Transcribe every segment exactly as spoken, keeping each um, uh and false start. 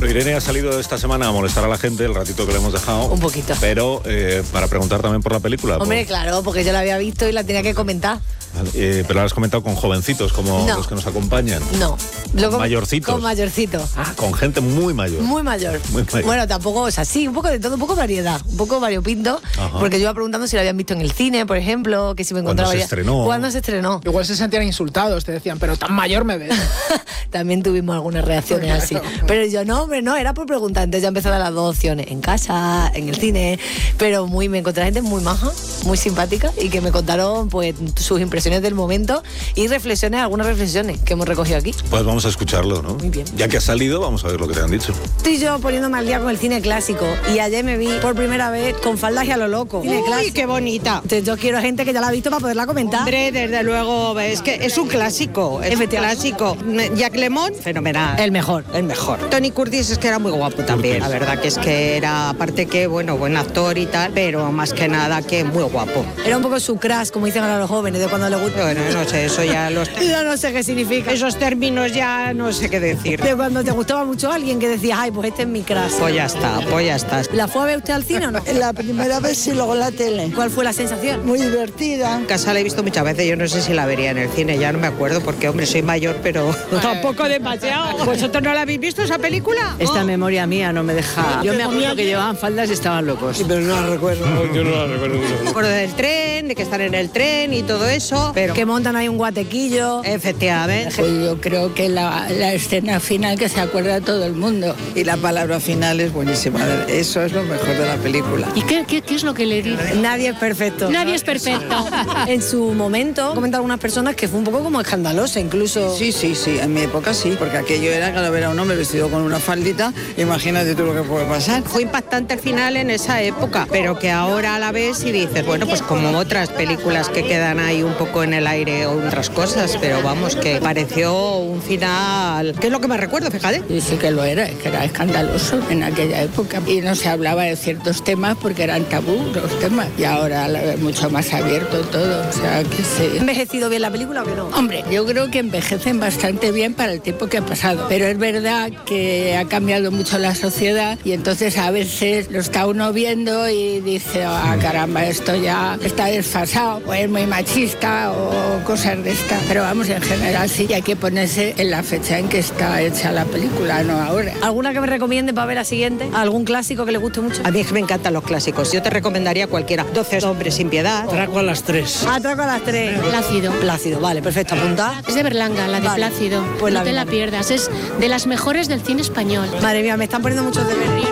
Irene ha salido esta semana a molestar a la gente el ratito que le hemos dejado. Un poquito. Pero eh, para preguntar también por la película. Hombre, por... claro, porque yo la había visto y la tenía que comentar. Eh, pero lo has comentado con jovencitos como no. los que nos acompañan. No. Con mayorcitos. Con mayorcitos. Ah, con gente muy mayor. Muy mayor. Muy mayor. Bueno, tampoco, o sea, sí, un poco de todo, un poco variedad, un poco variopinto. Ajá. Porque yo iba preguntando si lo habían visto en el cine, por ejemplo, que si me encontraba. ¿Cuándo se estrenó? ¿Cuándo se estrenó? Igual se sentían insultados, te decían, pero tan mayor me ves. También tuvimos algunas reacciones así. Pero yo no, hombre, no, era por preguntar. Entonces ya empecé a dar las dos opciones, en casa, en el cine. Pero muy, me encontré gente muy maja, muy simpática y que me contaron pues sus impresiones del momento y reflexiones, algunas reflexiones que hemos recogido aquí. Pues vamos a escucharlo, ¿no? Muy bien. Ya que has salido, vamos a ver lo que te han dicho. Estoy yo poniéndome al día con el cine clásico y ayer me vi por primera vez con faldas y a lo loco. Cine Uy, qué bonita. Entonces yo quiero gente que ya la ha visto para poderla comentar. Hombre, desde luego, es que es un clásico, es un clásico. Jack Lemmon, fenomenal. El mejor. El mejor. Tony Curtis es que era muy guapo también. La verdad que es que era, aparte que, bueno, buen actor y tal, pero más que nada que muy guapo. Era un poco su crush, como dicen ahora los jóvenes, de cuando le gusta. Bueno, no sé, eso ya los... Yo no sé qué significa. Esos términos ya no sé qué decir. De cuando te gustaba mucho alguien que decías, ay, pues este es mi crush. Pues ya está, pues ya está. ¿La fue a ver usted al cine o no? La primera vez sí, luego en la tele. ¿Cuál fue la sensación? Muy divertida. En casa la he visto muchas veces, yo no sé si la vería en el cine, ya no me acuerdo porque, hombre, soy mayor, pero tampoco demasiado. ¿Vosotros no la habéis visto esa película? Esta oh. memoria mía no me deja. Yo me acuerdo que llevaban faldas y estaban locos. Sí, pero no la recuerdo. No, yo no la recuerdo. Me acuerdo del tren, de que están en el tren y todo eso, pero... Que montan ahí un guatequillo. Efectivamente. Pues yo creo que la, la escena final que se acuerda todo el mundo. Y la palabra final es buenísima. Eso es lo mejor de la película. ¿Y qué, qué, qué es lo que le dice? Nadie es perfecto. Nadie es perfecto. En su momento, comentan algunas personas que fue un poco como escandalosa, incluso. Sí, sí, sí. En mi época sí. Porque aquello era que ver a un hombre vestido con una faldita. Imagínate tú lo que puede pasar. Fue impactante el final en esa época, pero que ahora a la vez y dices, bueno, pues como otras películas que quedan ahí un poco en el aire o otras cosas, pero vamos, que pareció un final, que es lo que me recuerdo, fíjate. Y sí que lo era, es que era escandaloso en aquella época. Y no se hablaba de ciertos temas porque eran tabú los temas. Y ahora es mucho más abierto todo, o sea que sí. ¿Ha envejecido bien la película o que no? Hombre, yo creo que envejecen bastante bien para el tiempo que ha pasado. Pero es verdad que ha cambiado mucho la sociedad y entonces a veces lo está uno viendo y dice, ah, caramba, esto ya está desfasado, o es muy machista o cosas de estas. Pero vamos, en general sí, y hay que ponerse en la fecha en que está hecha la película, no ahora. ¿Alguna que me recomiende para ver la siguiente? ¿Algún clásico que le guste mucho? A mí me encantan los clásicos, yo te recomendaría cualquiera. doce hombres sin piedad. Atraco a las tres. Atraco a las tres. Plácido. Plácido, vale, perfecto, apunta. Es de Berlanga, la de vale. Plácido. Pues no la te la pierdas, es de las mejores del cine español. Madre mía, me están poniendo muchos deberes.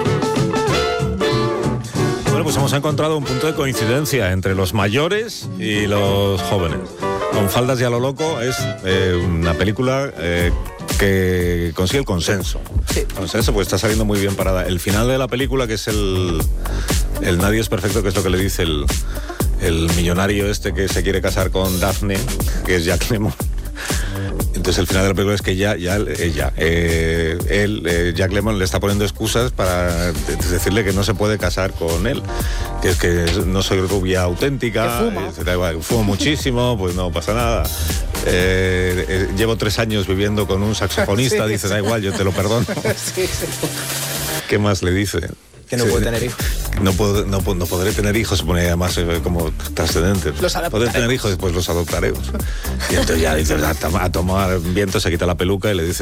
Bueno, pues hemos encontrado un punto de coincidencia entre los mayores y los jóvenes. Con faldas y a lo loco es eh, una película eh, que consigue el consenso. Sí. Consenso, pues está saliendo muy bien parada. El final de la película, que es el, el nadie es perfecto, que es lo que le dice el, el millonario este que se quiere casar con Daphne, que es Jack Lemmon. Entonces el final de la película es que ya, ya ella, eh, él, eh, Jack Lemmon le está poniendo excusas para decirle que no se puede casar con él, que es que no soy rubia auténtica, eh, da igual, fumo muchísimo, pues no pasa nada. Eh, eh, llevo tres años viviendo con un saxofonista, sí, dice, da igual, yo te lo perdono. Sí, sí. ¿Qué más le dice? Que no sí, puede tener hijos. No, puedo, no, no podré tener hijos, se pone además eh, como trascendente. Podré tener hijos, después los adoptaremos. Y entonces ya dice, a, a tomar viento, se quita la peluca y le dice